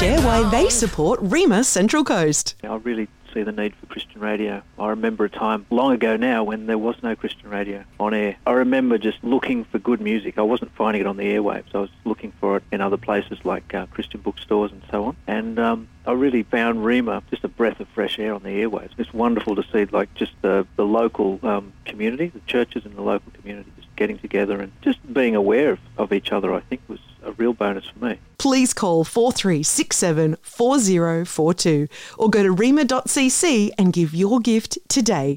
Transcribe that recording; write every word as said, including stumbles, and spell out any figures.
share why they support Rhema Central Coast. I really see the need for Christian radio. I remember a time long ago now when there was no Christian radio on air. I remember just looking for good music. I wasn't finding it on the airwaves. I was looking for it in other places like uh, Christian bookstores and so on. And um, I really found Rhema just a breath of fresh air on the airwaves. It's wonderful to see like just the, the local um, community, the churches in the local community just getting together and just being aware of, of each other, I think was a real bonus for me. Please call four three six seven four zero four two or go to rhema dot c c and give your gift today.